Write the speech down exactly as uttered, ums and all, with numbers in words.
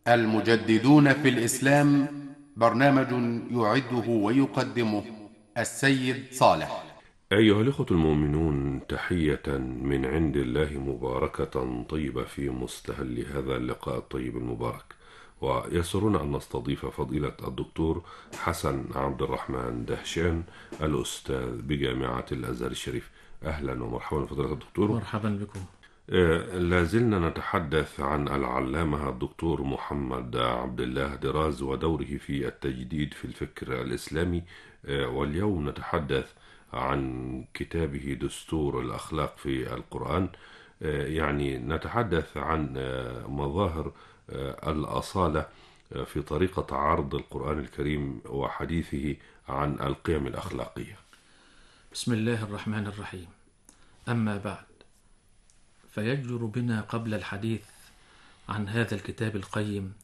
المجددون في الإسلام، برنامج يعده ويقدمه السيد صالح. أيها الأخوة المؤمنون، تحية من عند الله مباركة طيبة في مستهل هذا اللقاء الطيب المبارك. ويسرنا أن نستضيف فضيلة الدكتور حسن عبد الرحمن دهشان، الأستاذ بجامعة الأزهر الشريف. أهلا ومرحبا فضيلة الدكتور. مرحبا بكم. آه، لازلنا نتحدث عن العلامة الدكتور محمد عبد الله دراز ودوره في التجديد في الفكر الإسلامي. آه، واليوم نتحدث عن كتابه دستور الأخلاق في القرآن. آه، يعني نتحدث عن آه، مظاهر آه، الأصالة آه، في طريقة عرض القرآن الكريم وحديثه عن القيم الأخلاقية. بسم الله الرحمن الرحيم. أما بعد، فيجدر بنا قبل الحديث عن هذا الكتاب القيم